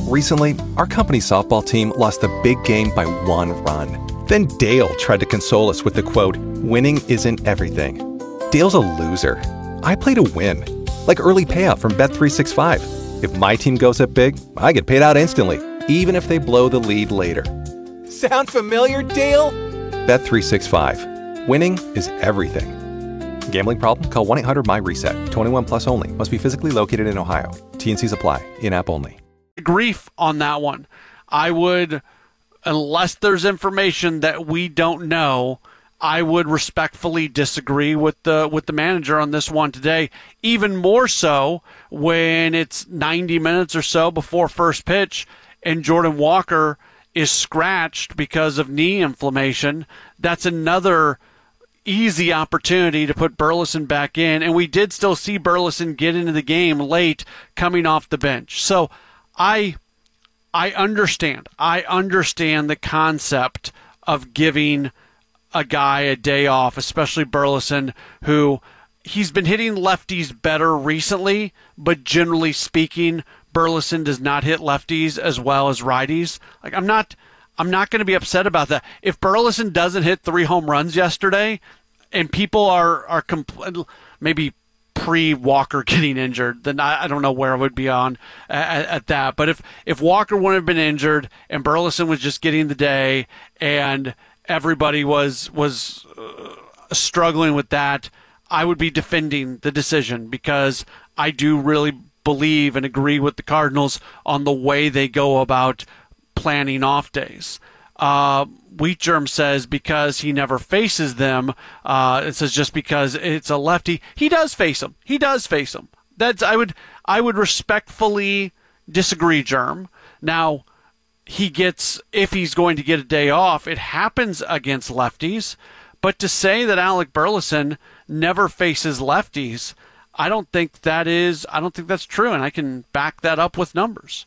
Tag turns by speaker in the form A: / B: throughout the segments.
A: Recently, our company softball team lost a big game by 1 run. Then Dale tried to console us with the quote, "Winning isn't everything." Dale's a loser. I play to win. Like early payout from Bet365. If my team goes up big, I get paid out instantly, even if they blow the lead later. Sound familiar, Dale? Bet365. Winning is everything. Gambling problem? Call 1-800-MY-RESET. 21 plus only. Must be physically located in Ohio. T&Cs apply. In-app only.
B: Grief on that one. I would, unless there's information that we don't know, I would respectfully disagree with the manager on this one today. Even more so when it's 90 minutes or so before first pitch and Jordan Walker is scratched because of knee inflammation. That's another easy opportunity to put Burleson back in, and we did still see Burleson get into the game late coming off the bench. So I understand. I understand the concept of giving a guy a day off, especially Burleson, who he's been hitting lefties better recently, but generally speaking, Burleson does not hit lefties as well as righties. Like I'm not going to be upset about that. If Burleson doesn't hit 3 home runs yesterday, and people are maybe pre-Walker getting injured, then I don't know where I would be on at that. But if Walker wouldn't have been injured and Burleson was just getting the day and everybody was struggling with that, I would be defending the decision because I do really believe and agree with the Cardinals on the way they go about planning off days. Wheat Germ says because he never faces them, it says just because it's a lefty, he does face them. He does face them. I would respectfully disagree, Germ. Now, if he's going to get a day off, it happens against lefties. But to say that Alec Burleson never faces lefties, I don't think that's true, and I can back that up with numbers.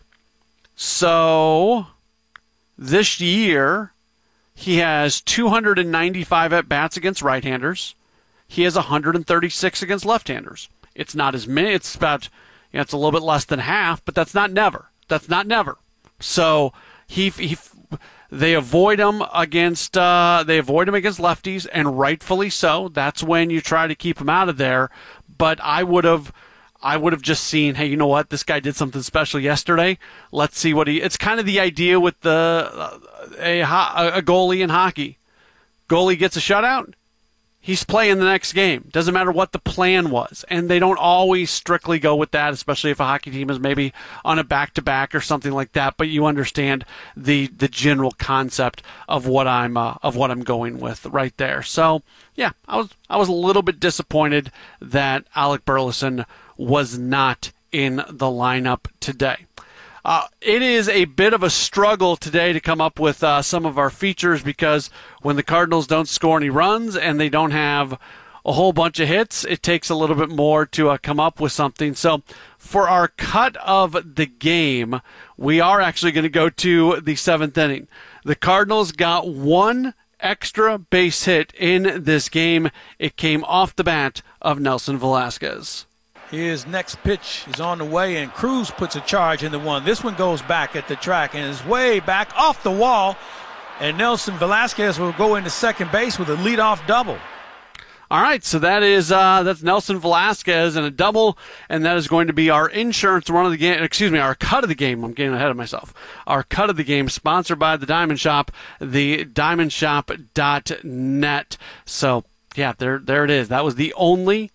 B: So this year, he has 295 at-bats against right-handers. He has 136 against left-handers. It's not as many. It's about, it's a little bit less than half, but that's not never. That's not never. So they avoid him against lefties, and rightfully so. That's when you try to keep him out of there. But I would have just seen, hey, you know what? This guy did something special yesterday. Let's see what it's kind of the idea with a goalie in hockey. Goalie gets a shutout. He's playing the next game. Doesn't matter what the plan was. And they don't always strictly go with that, especially if a hockey team is maybe on a back-to-back or something like that. But you understand the general concept of what I'm going with right there. So yeah, I was a little bit disappointed that Alec Burleson was not in the lineup today. It is a bit of a struggle today to come up with some of our features because when the Cardinals don't score any runs and they don't have a whole bunch of hits, it takes a little bit more to come up with something. So for our cut of the game, we are actually going to go to the 7th inning. The Cardinals got 1 extra base hit in this game. It came off the bat of Nelson Velasquez.
C: His next pitch is on the way, and Cruz puts a charge into one. This one goes back at the track and is way back off the wall, and Nelson Velasquez will go into second base with a leadoff double.
B: All right, so that's Nelson Velasquez and a double, and that is going to be our insurance run of the game. Excuse me, our cut of the game. I'm getting ahead of myself. Our cut of the game, sponsored by the Diamond Shop, the diamondshop.net. So yeah, there it is. That was the only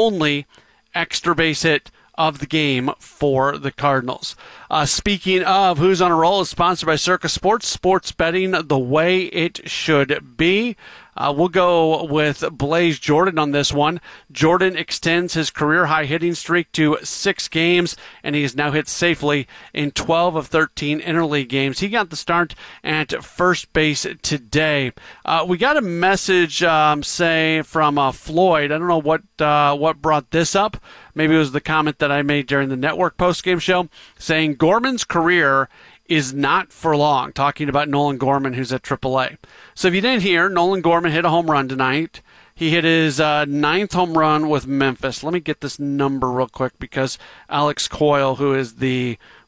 B: extra base hit of the game for the Cardinals. Speaking of who's on a roll, is sponsored by Circa Sports. Sports betting the way it should be. We'll go with Blaze Jordan on this one. Jordan extends his career-high hitting streak to 6 games, and he has now hit safely in 12 of 13 interleague games. He got the start at first base today. We got a message, from Floyd. I don't know what brought this up. Maybe it was the comment that I made during the network postgame show, saying Gorman's career is not for long, talking about Nolan Gorman, who's at AAA. So if you didn't hear, Nolan Gorman hit a home run tonight. He hit his 9th home run with Memphis. Let me get this number real quick because Alex Coyle, who is the